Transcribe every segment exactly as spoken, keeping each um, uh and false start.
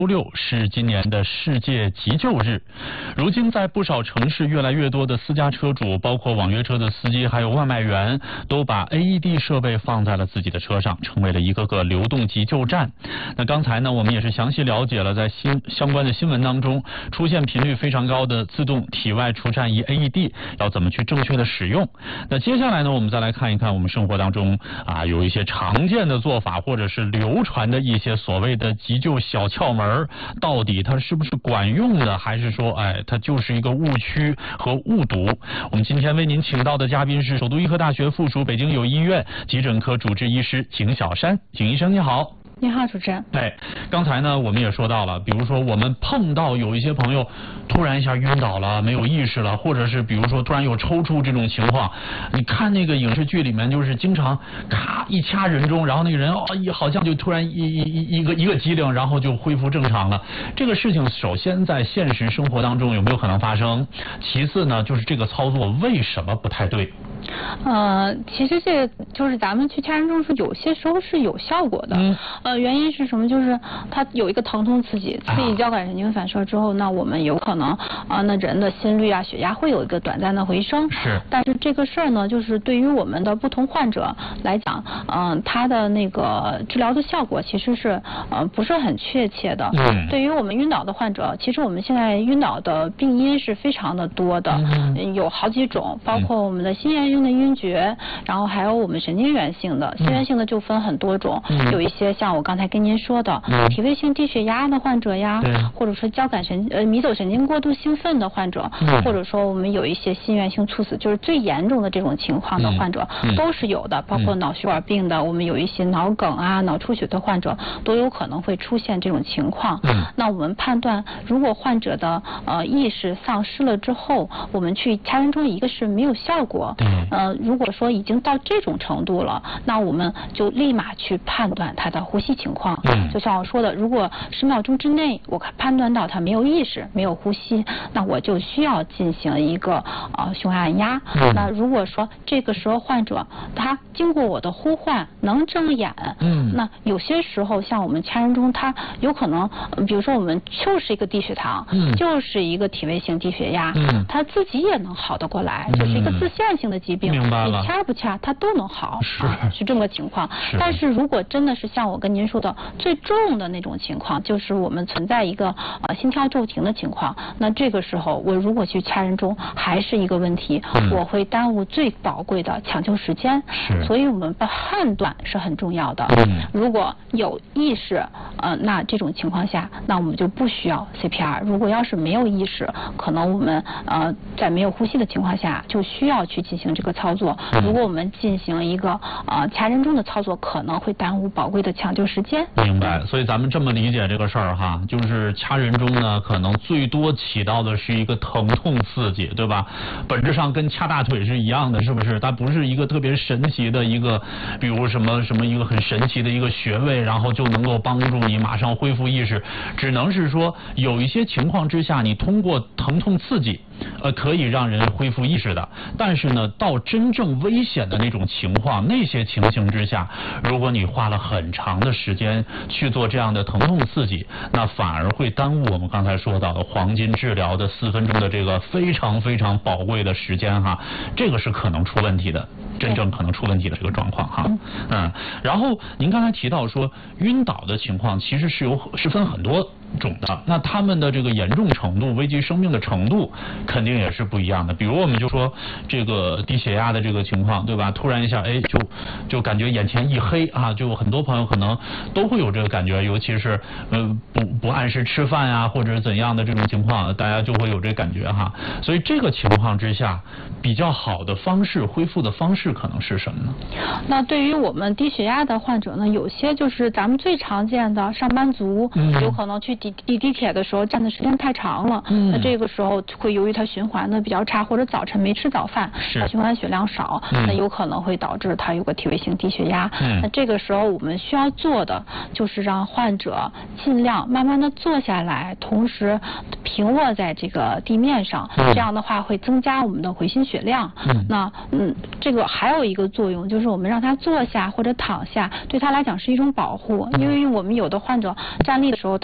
周六是今年的世界急救日。如今，在不少城市，越来越多的私家车主，包括网约车的司机，还有外卖员，都把 A E D 设备放在了自己的车上，成为了一个个流动急救站。那刚才呢，我们也是详细了解了在新相关的新闻当中出现频率非常高的自动体外除颤仪 A E D 要怎么去正确的使用。那接下来呢，我们再来看一看我们生活当中啊有一些常见的做法，或者是流传的一些所谓的急救小窍门。到底它是不是管用的，还是说哎它就是一个误区和误读？我们今天为您请到的嘉宾是首都医科大学附属北京友谊医院急诊科主治医师景小山。景医生你好。 你好，主持人。 哎，刚才呢，我们也说到了，比如说我们碰到有一些朋友突然一下晕倒了，没有意识了，或者是比如说突然有抽搐这种情况，你看那个影视剧里面，就是经常咔一掐人中，然后那个人哦，好像就突然一一一一个一个机灵，然后就恢复正常了。这个事情首先在现实生活当中有没有可能发生？其次呢，就是这个操作为什么不太对？ 呃，其实这个就是咱们去掐人中是有些时候是有效果的。嗯。呃，原因是什么？就是它有一个疼痛刺激，刺激交感神经反射之后，那我们有可能啊，那人的心率啊、血压会有一个短暂的回升。 是。但是这个事儿呢，就是对于我们的不同患者来讲，嗯、呃，它的那个治疗的效果其实是呃不是很确切的。嗯。对于我们晕倒的患者，其实我们现在晕倒的病因是非常的多的，嗯、有好几种，包括我们的心源性的晕厥，然后还有我们神经元性的，心源性的就分很多种，嗯、有一些像我刚才跟您说的，嗯、体位性低血压的患者呀，或者说交感神呃迷走神经过度兴奋的患者，嗯、或者说我们有一些心源性猝死，就是最严重的这种情况的患者，嗯、都是有的，包括脑血管病的，我们有一些脑梗啊、脑出血的患者都有可能会出现这种情况。嗯、那我们判断，如果患者的呃意识丧失了之后，我们去掐人中，一个是没有效果。嗯呃，如果说已经到这种程度了，那我们就立马去判断他的呼吸情况。嗯，就像我说的，如果十秒钟之内我判断到他没有意识、没有呼吸，那我就需要进行一个呃胸外按压。嗯，那如果说这个时候患者他经过我的呼唤能睁眼，嗯，那有些时候像我们掐人中，他有可能，比如说我们就是一个低血糖，嗯，就是一个体位性低血压，嗯，他自己也能好得过来，嗯、就是一个自限性的疾病。 明白了， 你掐不掐它都能好， 是、 啊、是这么个情况。是，但是如果真的是像我跟您说的最重的那种情况，就是我们存在一个呃心跳骤停的情况，那这个时候我如果去掐人中还是一个问题，嗯、我会耽误最宝贵的抢救时间。是，所以我们判断是很重要的。嗯，如果有意识，呃，那这种情况下，那我们就不需要 C P R。如果要是没有意识，可能我们呃在没有呼吸的情况下，就需要去进行这个操作。如果我们进行一个呃掐人中的操作，可能会耽误宝贵的抢救时间。 明白，所以咱们这么理解这个事儿哈，就是掐人中呢，可能最多起到的是一个疼痛刺激，对吧？本质上跟掐大腿是一样的，是不是？它不是一个特别神奇的一个，比如什么什么一个很神奇的一个穴位，然后就能够帮助你马上恢复意识，只能是说有一些情况之下，你通过疼痛刺激。呃，可以让人恢复意识的，但是呢，到真正危险的那种情况，那些情形之下，如果你花了很长的时间去做这样的疼痛刺激，那反而会耽误我们刚才说到的黄金治疗的四分钟的这个非常非常宝贵的时间哈，这个是可能出问题的，真正可能出问题的这个状况哈。嗯，然后您刚才提到说晕倒的情况其实是有是分很多种的，那他们的这个严重程度、危及生命的程度肯定也是不一样的。比如我们就说这个低血压的这个情况，对吧？突然一下，哎，就就感觉眼前一黑啊，就很多朋友可能都会有这个感觉，尤其是呃不不按时吃饭呀、啊，或者怎样的这种情况，大家就会有这个感觉哈。所以这个情况之下，比较好的方式恢复的方式可能是什么呢？ 那对于我们低血压的患者呢，有些就是咱们最常见的上班族，嗯、有可能去地地地铁的时候站的时间太长了，嗯、那这个时候会由于他循环的比较差，或者早晨没吃早饭，他循环血量少，嗯、那有可能会导致他有个体位性低血压。嗯、那这个时候我们需要做的就是让患者尽量慢慢的坐下来，同时平卧在这个地面上，嗯、这样的话会增加我们的回心血量。嗯、那嗯，这个还有一个作用就是我们让他坐下或者躺下，对他来讲是一种保护，因为我们有的患者站立的时候他会突然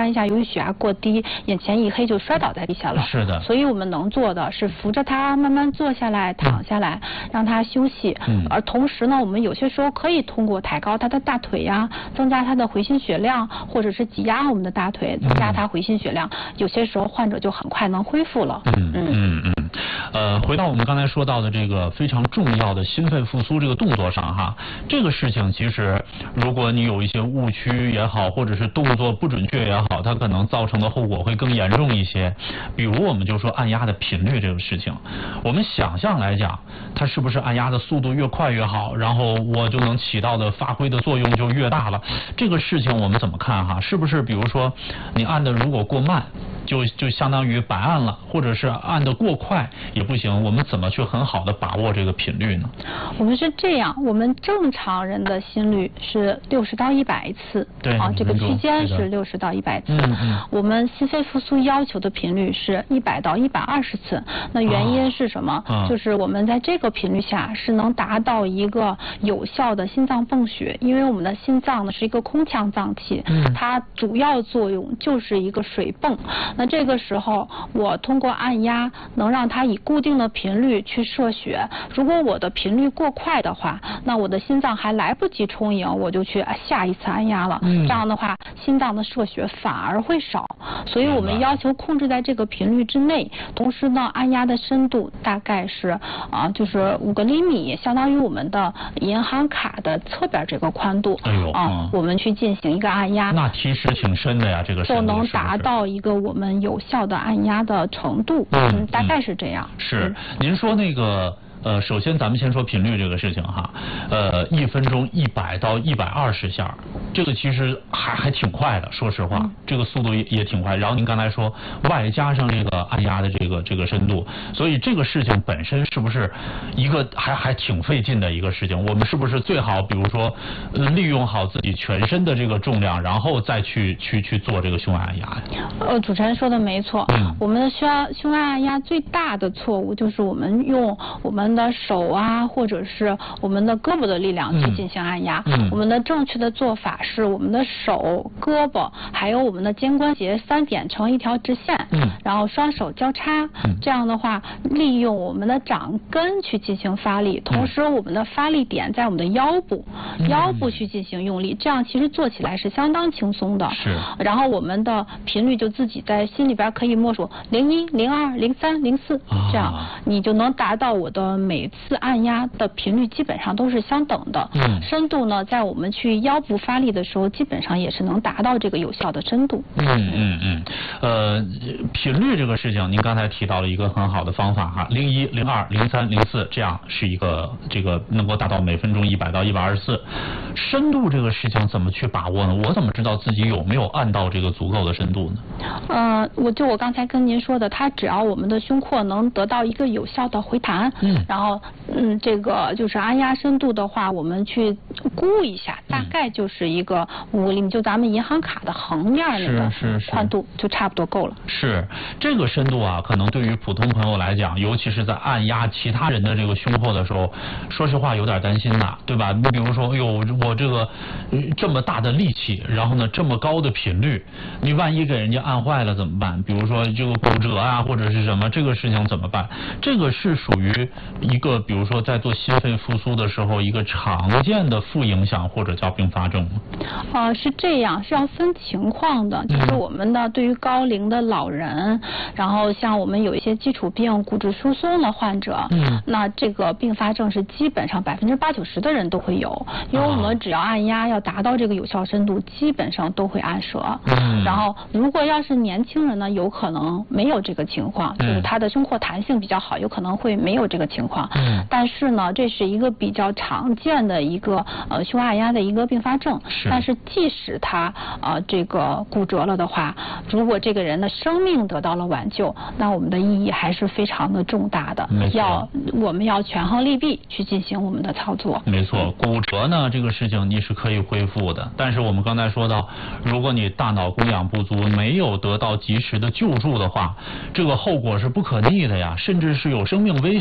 然一下由于血压过低，眼前一黑就摔倒在地下了。 是的。 所以我们能做的是扶着他慢慢坐下来、躺下来，让他休息。嗯。而同时呢，我们有些时候可以通过抬高他的大腿呀，增加他的回心血量，或者是挤压我们的大腿，增加他回心血量。嗯、有些时候患者就很快能恢复了。 嗯嗯嗯嗯。呃，回到我们刚才说到的这个非常重要的心肺复苏这个动作上哈，这个事情其实如果你有一些误区也好，或者是动作不准确也好，它可能造成的后果会更严重一些。比如我们就说按压的频率这个事情，我们想象来讲，它是不是按压的速度越快越好，然后我就能起到的发挥的作用就越大了？这个事情我们怎么看哈？是不是比如说你按的如果过慢，就就相当于白按了，或者是按的过快也不行，我们怎么去很好的把握这个频率呢？ 我们是这样，我们正常人的心率是六十到一百次， 对啊，这个区间是六十到一百次。嗯嗯。我们心肺复苏要求的频率是一百到一百二十次。那原因是什么？啊、就是我们在这个频率下是能达到一个有效的心脏泵血，因为我们的心脏呢是一个空腔脏器，嗯、它主要作用就是一个水泵。那这个时候，我通过按压能让它以固定的频率去射血。如果我的频率过快的话，那我的心脏还来不及充盈，我就去下一次按压了。嗯、这样的话，心脏的射血反而会少。所以我们要求控制在这个频率之内，同时呢，按压的深度大概是啊，就是五个厘米，相当于我们的银行卡的侧边这个宽度。 哎呦， 啊，嗯、我们去进行一个按压。 那其实挺深的呀，这个深度就能达到一个我们有效的按压的程度。嗯，嗯大概是这样。 是， 嗯、 您说那个。呃，首先咱们先说频率这个事情哈，呃，一分钟一百到一百二十下，这个其实还还挺快的，说实话，嗯、这个速度也也挺快。然后您刚才说外加上这个按压的这个这个深度，所以这个事情本身是不是一个还还挺费劲的一个事情？我们是不是最好比如说、呃、利用好自己全身的这个重量，然后再去去去做这个胸外按压？ 呃，主持人说的没错，嗯，我们需要胸外按压最大的错误就是我们用我们的手啊，或者是我们的胳膊的力量去进行按压。嗯嗯、我们的正确的做法是我们的手、胳膊还有我们的肩关节三点成一条直线，嗯、然后双手交叉，嗯、这样的话利用我们的掌根去进行发力，同时我们的发力点在我们的腰部，嗯、腰部去进行用力，这样其实做起来是相当轻松的。 是。 然后我们的频率就自己在心里边可以默数零一、零二、零三、零四，这样你就能达到我的每次按压的频率基本上都是相等的。嗯。深度呢，在我们去腰部发力的时候，基本上也是能达到这个有效的深度。 嗯嗯嗯。呃，频率这个事情，您刚才提到了一个很好的方法哈，零一、零二、零三、零四，这样是一个这个能够达到每分钟一百到一百二十四。深度这个事情怎么去把握呢？我怎么知道自己有没有按到这个足够的深度呢？ 呃，我就我刚才跟您说的，它只要我们的胸廓能得到一个有效的回弹，嗯，然后嗯，这个就是按压深度的话，我们去估一下，大概就是一个五厘米，就咱们银行卡的横面那个宽度就差不多够了。 是这个深度啊，可能对于普通朋友来讲，尤其是在按压其他人的这个胸廓的时候，说实话有点担心呐，对吧？你比如说，哎呦，我这个这么大的力气，然后呢这么高的频率，你万一给人家按坏了怎么办？比如说这个骨折啊，或者是什么，这个事情怎么办？这个是属于一个，比如说在做心肺复苏的时候，一个常见的副影响或者叫并发症吗？ 呃，是这样，是要分情况的。就是我们的对于高龄的老人，然后像我们有一些基础病、骨质疏松的患者，嗯，那这个并发症是基本上百分之八九十的人都会有，因为我们只要按压要达到这个有效深度，基本上都会按折。嗯，然后如果要是年轻人呢，有可能没有这个情况，就是他的胸廓弹性比较好，有可能会没有这个情况。嗯，但是呢，这是一个比较常见的一个呃胸按压的一个并发症。是。但是即使他呃这个骨折了的话，如果这个人的生命得到了挽救，那我们的意义还是非常的重大的。没错。要我们要权衡利弊去进行我们的操作。 没错，骨折呢这个事情你是可以恢复的，但是我们刚才说到，如果你大脑供氧不足，没有得到及时的救助的话，这个后果是不可逆的呀，甚至是有生命危险的呀。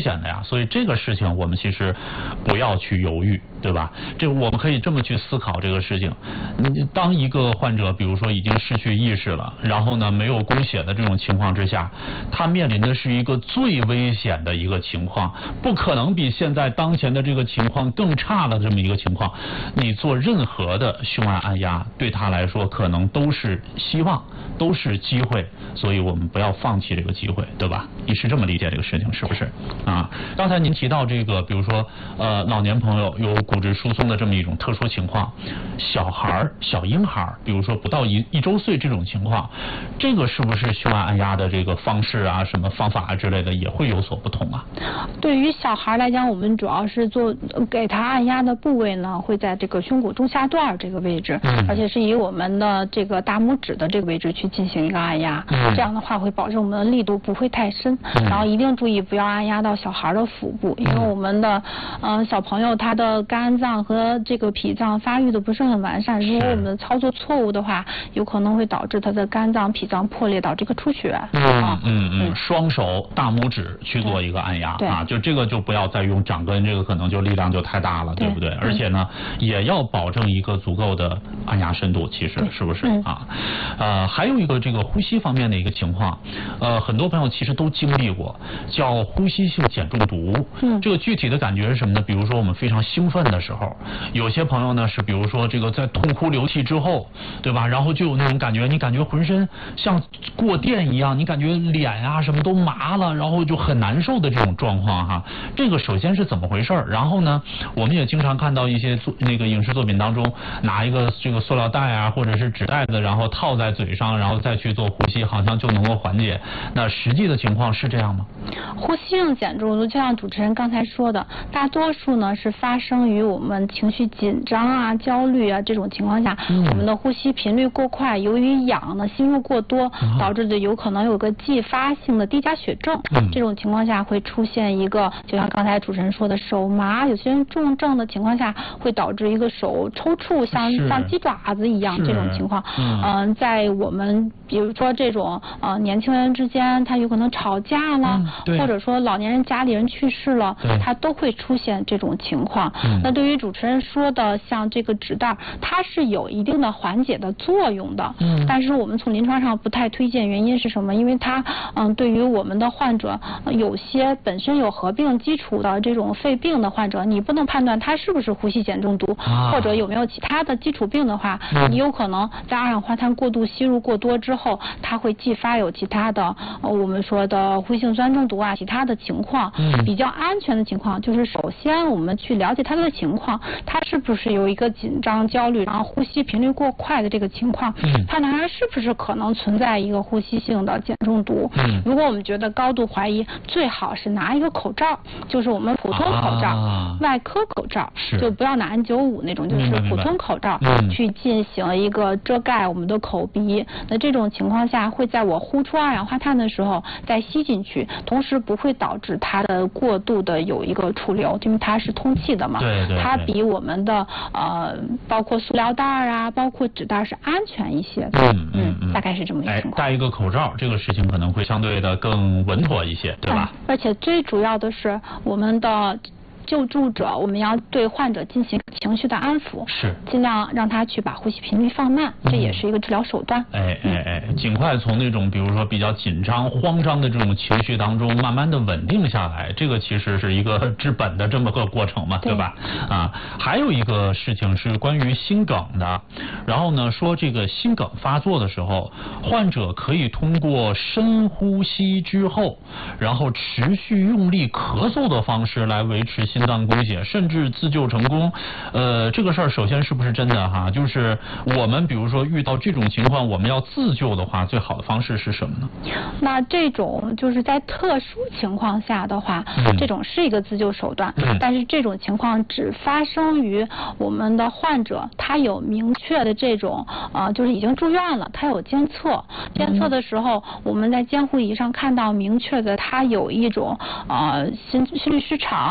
所以这个事情我们其实不要去犹豫，对吧？这我们可以这么去思考这个事情。你当一个患者比如说已经失去意识了，然后呢没有供血的这种情况之下，他面临的是一个最危险的一个情况，不可能比现在当前的这个情况更差的这么一个情况。你做任何的胸外按压对他来说可能都是希望，都是机会，所以我们不要放弃这个机会，对吧？你是这么理解这个事情是不是啊？刚才您提到这个比如说呃老年朋友有骨质疏松的这么一种特殊情况，小孩小婴孩比如说不到一一周岁这种情况，这个是不是胸外按压的这个方式啊什么方法啊之类的也会有所不同啊？ 对于小孩来讲，我们主要是做给他按压的部位呢会在这个胸骨中下段这个位置、嗯、而且是以我们的这个大拇指的这个位置去进行一个按压、嗯、这样的话会保证我们的力度不会太深、嗯、然后一定注意不要按压到小孩的腹部，因为我们的呃小朋友他的肝脏和这个脾脏发育的不是很完善，如果我们的操作错误的话，有可能会导致他的肝脏脾脏破裂，导致这个出血。 嗯嗯嗯, 嗯，双手大拇指去做一个按压啊，就这个就不要再用掌根，这个可能就力量就太大了， 对, 对不对？而且呢、嗯、也要保证一个足够的按压深度，其实是不是、嗯、啊？呃，还有一个这个呼吸方面的一个情况，呃，很多朋友其实都经历过，叫呼吸性碱中毒。嗯，这个具体的感觉是什么呢？比如说我们非常兴奋的时候，有些朋友呢是比如说这个在痛哭流涕之后，对吧？然后就有那种感觉，你感觉浑身像过电一样，你感觉脸啊什么都麻了，然后就很难受的这种状况哈。这个首先是怎么回事？然后呢，我们也经常看到一些作那个影视作品当中，拿一个这个塑料袋啊或者是纸袋子，然后套在嘴上，然后再去做呼吸，好像就能够缓解。那实际的情况是这样吗？ 呼吸性碱中毒就像主持人刚才说的，大多数呢是发生于我们情绪紧张啊、焦虑啊这种情况下、嗯、我们的呼吸频率过快，由于氧呢吸入过多、嗯、导致的有可能有个继发性的低钾血症、嗯、这种情况下会出现一个就像刚才主持人说的手麻，有些人重症的情况下会导致一个手抽搐，像像鸡爪子一样这种情况。嗯、呃，在我们比如说这种呃年轻人之间，他有可能吵架了、嗯、或者说老年人家里人去世了，他都会出现这种情况、嗯、那对于主持人说的像这个纸袋，它是有一定的缓解的作用的、嗯、但是我们从临床上不太推荐，原因是什么？因为它嗯、呃、对于我们的患者、呃、有些本身有合并基础的这种肺病的患者，你不能判断他是不是呼吸碱中毒、啊、或者有没有其他的基础病的话、嗯、你有可能在二氧化碳过度吸入过多之后，它会继发有其他的、呃、我们说的呼吸性酸中毒啊其他的情况、嗯、比较安全的情况就是首先我们去了解他的情况，他是不是有一个紧张焦虑然后呼吸频率过快的这个情况、嗯、判断他是不是可能存在一个呼吸性的碱中毒、嗯、如果我们觉得高度怀疑，最好是拿一个口罩，就是我们普通口罩、啊、外科口罩，就不要拿 N 九十五 那种，就是普通口罩、嗯、去进行一个遮盖我们的口鼻。那这种情况下会在我呼出二氧化碳的时候再吸进去，同时不会导致它的过度的有一个储留，因为它是通气的嘛， 对对对， 它比我们的呃包括塑料袋啊包括纸袋是安全一些的。 嗯嗯嗯，大概是这么一个情况。 哎，戴一个口罩这个事情可能会相对的更稳妥一些，对吧？ 嗯、而且最主要的是我们的救助者，我们要对患者进行情绪的安抚， 是尽量让他去把呼吸频率放慢，这也是一个治疗手段。 哎哎哎，尽快从那种比如说比较紧张、慌张的这种情绪当中，慢慢的稳定下来，这个其实是一个治本的这么个过程嘛， 对, 对吧？啊，还有一个事情是关于心梗的，然后呢说这个心梗发作的时候，患者可以通过深呼吸之后，然后持续用力咳嗽的方式来维持心脏供血，甚至自救成功。呃，这个事儿首先是不是真的哈？就是我们比如说遇到这种情况，我们要自救的话，最好的方式是什么呢？ 那这种就是在特殊情况下的话，嗯、这种是一个自救手段、嗯，但是这种情况只发生于我们的患者他有明确的这种呃，就是已经住院了，他有监测，监测的时候、嗯、我们在监护仪上看到明确的他有一种呃心心律失常、致命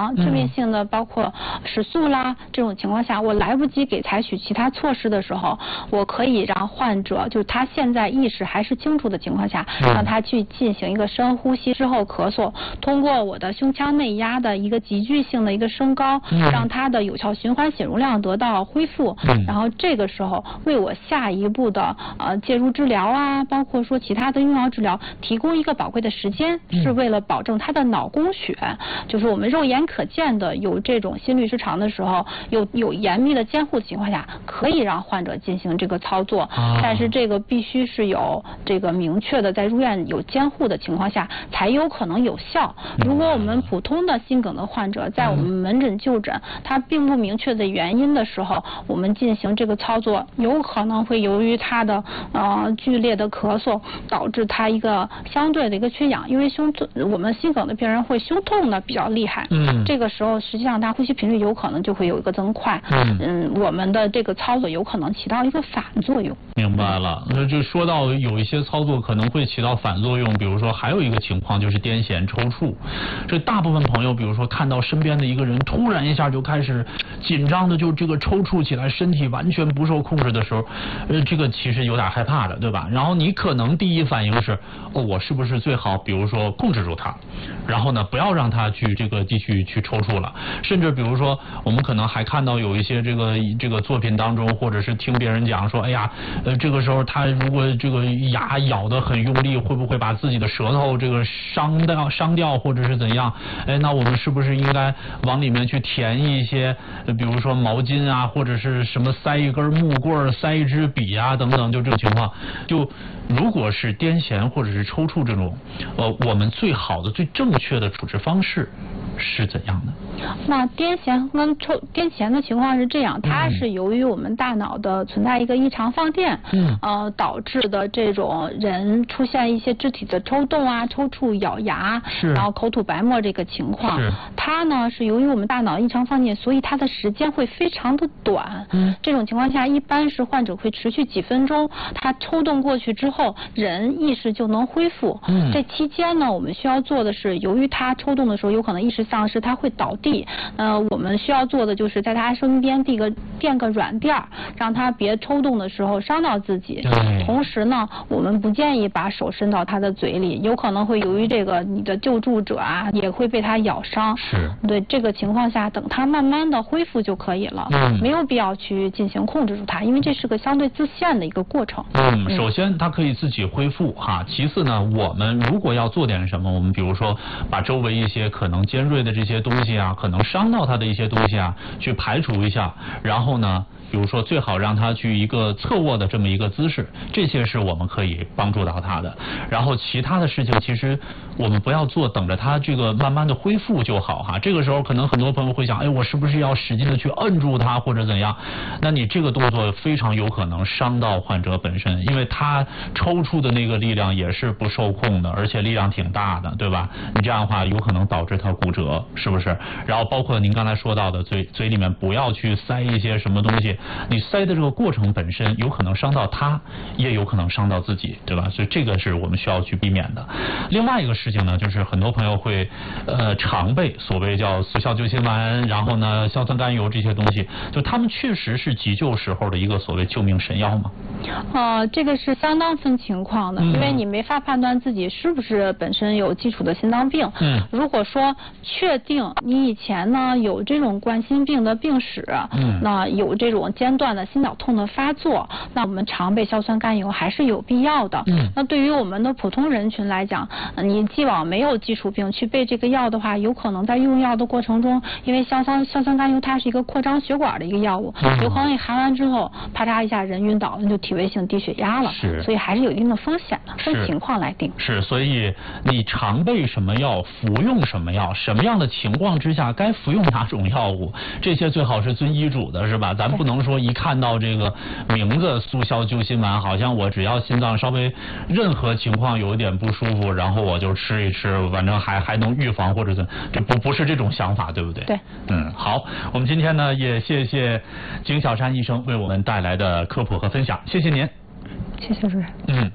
性的包括食宿啦这种情况下，我来不及给采取其他措施的时候，我可以让患者就是他现在意识还是清楚的情况下，让他去进行一个深呼吸之后咳嗽，通过我的胸腔内压的一个急剧性的一个升高，让他的有效循环血容量得到恢复，然后这个时候为我下一步的呃介入治疗啊，包括说其他的用药治疗提供一个宝贵的时间，是为了保证他的脑供血，就是我们肉眼可见的有这种心律失常的时候，有有严密的监护的情况下，可以让患者进行这个操作，但是这个必须是有这个明确的在入院有监护的情况下才有可能有效。如果我们普通的心梗的患者在我们门诊就诊，他并不明确的原因的时候，我们进行这个操作，有可能会由于他的呃剧烈的咳嗽导致他一个相对的一个缺氧，因为胸我们心梗的病人会胸痛的比较厉害，嗯，这个时候实际上他呼吸频率有可能就会有一个增快，嗯嗯，我们的这个操作有可能起到一个反作用。 明白了，那就说到有一些操作可能会起到反作用，比如说还有一个情况就是癫痫抽搐，这大部分朋友比如说看到身边的一个人突然一下就开始紧张的就这个抽搐起来，身体完全不受控制的时候，呃，这个其实有点害怕的，对吧？然后你可能第一反应是，哦，我是不是最好比如说控制住它，然后呢不要让它去这个继续去抽搐了，甚至比如说我们可能还看到有一些这个这个作品当中，或者是听别人讲说，哎呀，呃，这个时候他如果这个牙咬得很用力，会不会把自己的舌头这个伤掉伤掉，或者是怎样？哎，那我们是不是应该往里面去填一些，呃、比如说毛巾啊，或者是什么塞一根木棍、塞一支笔啊等等，就这种情况。就如果是癫痫或者是抽搐这种，呃，我们最好的、最正确的处置方式是怎样的？ 那癫痫跟抽癫痫的情况是这样，它是由于我们大脑的存在一个异常放电，嗯，呃，导致的这种人出现一些肢体的抽动啊、抽搐、咬牙，是，然后口吐白沫这个情况。是，它呢是由于我们大脑异常放电，所以它的时间会非常的短。嗯，这种情况下，一般是患者会持续几分钟，他抽动过去之后，人意识就能恢复。嗯，这期间呢，我们需要做的是，由于他抽动的时候有可能意识丧失，他会倒地。呃，我们需要做的就是在他身边递个垫个软垫儿，让他别抽动的时候伤到自己。同时呢，我们不建议把手伸到他的嘴里，有可能会由于这个你的救助者啊也会被他咬伤。是。对，这个情况下，等他慢慢的恢复就可以了。嗯。没有必要去进行控制住他，因为这是个相对自限的一个过程。 嗯，嗯首先他可以自己恢复哈，其次呢，我们如果要做点什么，我们比如说把周围一些可能尖锐的这些东西啊，可能伤到他的一些东西啊，去排除一下，然后呢，比如说最好让他去一个侧卧的这么一个姿势，这些是我们可以帮助到他的。然后其他的事情其实我们不要做，等着他这个慢慢的恢复就好哈。这个时候可能很多朋友会想，哎，我是不是要使劲的去摁住他或者怎样？那你这个动作非常有可能伤到患者本身，因为他抽搐的那个力量也是不受控的，而且力量挺大的，对吧？你这样的话有可能导致他骨折，是不是？然后包括您刚才说到的嘴嘴里面不要去塞一些什么东西，你塞的这个过程本身有可能伤到他，也有可能伤到自己，对吧？所以这个是我们需要去避免的。另外一个事情呢，就是很多朋友会呃常备所谓叫速效救心丸，然后呢硝酸甘油这些东西，就他们确实是急救时候的一个所谓救命神药吗？ 呃，这个是相当分情况的，嗯、因为你没法判断自己是不是本身有基础的心脏病。嗯，如果说确定你以前呢有这种冠心病的病史，嗯，那有这种间断的心绞痛的发作，那我们常备硝酸甘油还是有必要的。嗯，那对于我们的普通人群来讲，你既往没有基础病去备这个药的话，有可能在用药的过程中，因为硝酸硝酸甘油它是一个扩张血管的一个药物，嗯、有可能你含完之后，啪嚓一下人晕倒了，就体位性低血压了。是，所以还是有一定的风险的，分情况来定。 是，所以你常备什么药，服用什么药，什么样的情况之下该服用哪种药物，这些最好是遵医嘱的，是吧？咱不能说一看到这个名字速效救心丸，好像我只要心脏稍微任何情况有一点不舒服，然后我就吃一吃，反正还还能预防或者怎，这不不是这种想法，对不对？ 对， 嗯，好，我们今天呢也谢谢景小山医生为我们带来的科普和分享，谢谢您。 谢谢主任。 嗯。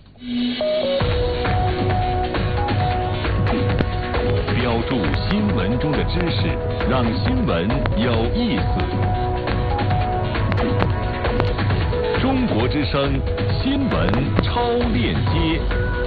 标注新闻。 文中的知识，让新闻有意思。中国之声新闻超链接。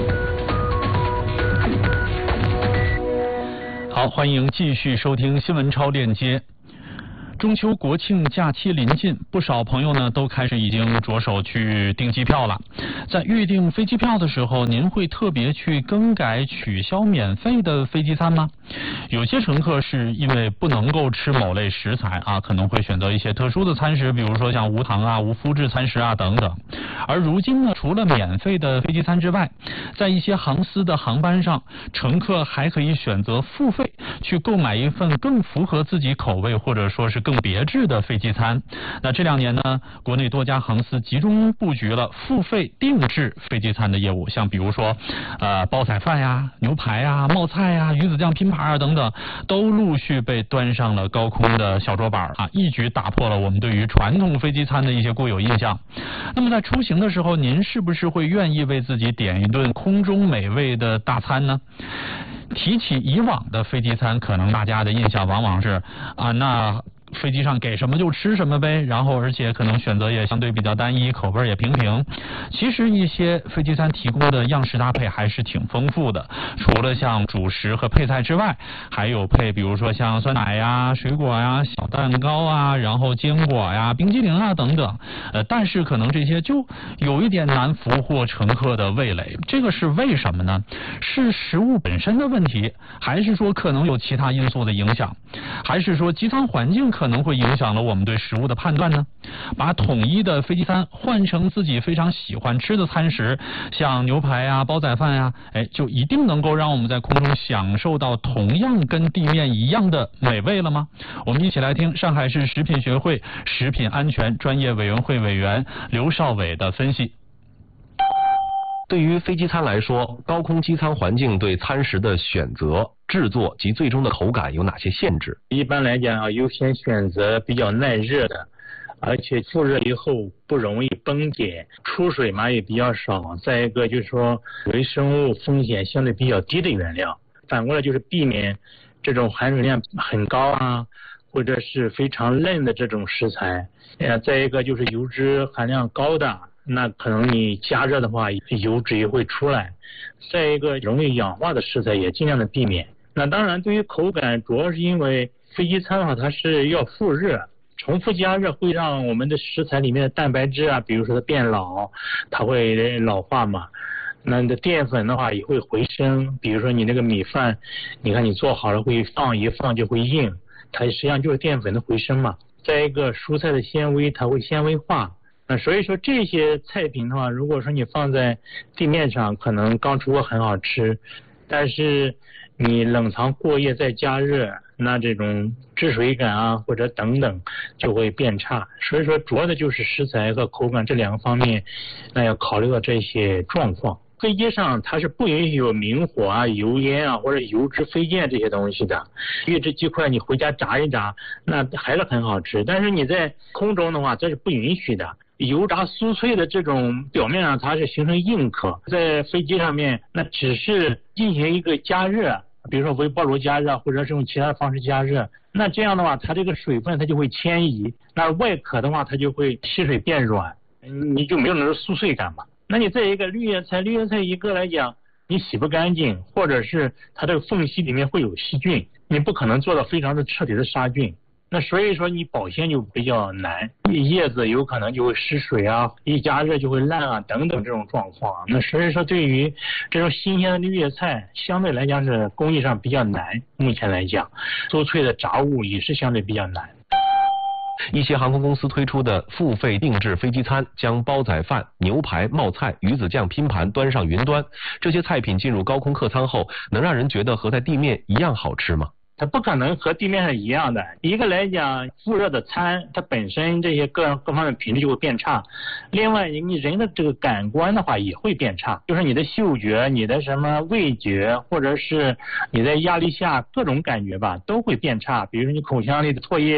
好，欢迎继续收听新闻超链接。中秋国庆假期临近，不少朋友呢都开始已经着手去订机票了。在预订飞机票的时候，您会特别去更改取消免费的飞机餐吗？有些乘客是因为不能够吃某类食材啊，可能会选择一些特殊的餐食，比如说像无糖啊、无麸质餐食啊等等。而如今呢，除了免费的飞机餐之外，在一些航司的航班上，乘客还可以选择付费去购买一份更符合自己口味或者说是更别致的飞机餐。那这两年呢，国内多家航司集中布局了付费定制飞机餐的业务，像比如说呃煲仔饭呀、牛排呀、冒菜呀、鱼子酱拼盘啊等等，都陆续被端上了高空的小桌板啊，一举打破了我们对于传统飞机餐的一些固有印象。那么在出行的时候，您是不是会愿意为自己点一顿空中美味的大餐呢？提起以往的飞机餐，可能大家的印象往往是啊，那飞机上给什么就吃什么呗，然后而且可能选择也相对比较单一，口味也平平。其实一些飞机餐提供的样式搭配还是挺丰富的，除了像主食和配菜之外，还有配比如说像酸奶呀、水果呀、小蛋糕啊，然后坚果呀、冰激凌啊等等。呃，但是可能这些就有一点难俘获乘客的味蕾，这个是为什么呢？是食物本身的问题，还是说可能有其他因素的影响，还是说机舱环境可能会影响了我们对食物的判断呢？把统一的飞机餐换成自己非常喜欢吃的餐食，像牛排啊、煲仔饭啊，哎，就一定能够让我们在空中享受到同样跟地面一样的美味了吗？我们一起来听上海市食品学会食品安全专业委员会委员刘少伟的分析。 对于飞机餐来说，高空机舱环境对餐食的选择、制作及最终的口感有哪些限制？ 一般来讲啊，优先选择比较耐热的，而且复热以后不容易崩解，出水嘛也比较少。再一个就是说微生物风险相对比较低的原料。反过来就是避免这种含水量很高啊，或者是非常嫩的这种食材。呃，再一个就是油脂含量高的。那可能你加热的话，油脂也会出来。再一个，容易氧化的食材也尽量的避免。那当然，对于口感，主要是因为飞机餐的话，它是要复热，重复加热会让我们的食材里面的蛋白质啊，比如说它变老，它会老化嘛。那你的淀粉的话也会回升，比如说你那个米饭，你看你做好了会放一放就会硬，它实际上就是淀粉的回升嘛。再一个，蔬菜的纤维它会纤维化。那所以说这些菜品的话，如果说你放在地面上，可能刚出锅很好吃，但是你冷藏过夜再加热，那这种汁水感啊或者等等就会变差。所以说主要的就是食材和口感这两个方面，那要考虑到这些状况。飞机上它是不允许有明火啊、油烟啊或者油脂飞溅这些东西的。预制鸡块你回家炸一炸，那还是很好吃，但是你在空中的话，这是不允许的。油炸酥脆的这种表面上它是形成硬壳，在飞机上面那只是进行一个加热，比如说微波炉加热或者是用其他方式加热，那这样的话它这个水分它就会迁移，那外壳的话它就会吸水变软，你就没有那种酥脆感嘛。那你再一个绿叶菜，绿叶菜一个来讲你洗不干净，或者是它这个缝隙里面会有细菌，你不可能做到非常的彻底的杀菌，那所以说你保鲜就比较难，叶子有可能就会失水啊，一加热就会烂啊等等这种状况。那所以说对于这种新鲜的绿叶菜相对来讲是工艺上比较难，目前来讲酥脆的炸物也是相对比较难。 一些航空公司推出的付费定制飞机餐，将煲仔饭、牛排、冒菜、鱼子酱拼盘端上云端，这些菜品进入高空客舱后，能让人觉得和在地面一样好吃吗？ 它不可能和地面上一样的。一个来讲，复热的餐，它本身这些各各方面品质就会变差。另外，你人的这个感官的话也会变差，就是你的嗅觉、你的什么味觉，或者是你在压力下各种感觉吧，都会变差。比如说你口腔里的唾液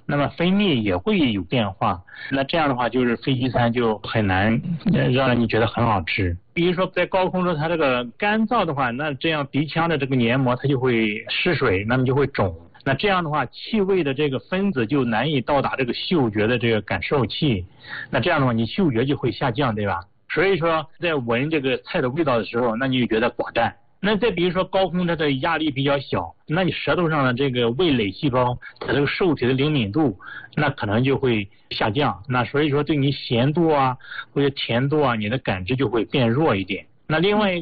那么分泌也会有变化。那这样的话，就是飞机餐就很难让你觉得很好吃。比如说在高空中它这个干燥的话，那这样鼻腔的这个黏膜它就会失水，那么就会肿。那这样的话，气味的这个分子就难以到达这个嗅觉的这个感受器，那这样的话，你嗅觉就会下降，对吧？所以说，在闻这个菜的味道的时候，那你就觉得寡淡。那再比如说高空它的压力比较小，那你舌头上的这个味蕾细胞，它这个受体的灵敏度，那可能就会下降。那所以说，对你咸度啊或者甜度啊，你的感知就会变弱一点。那另外一个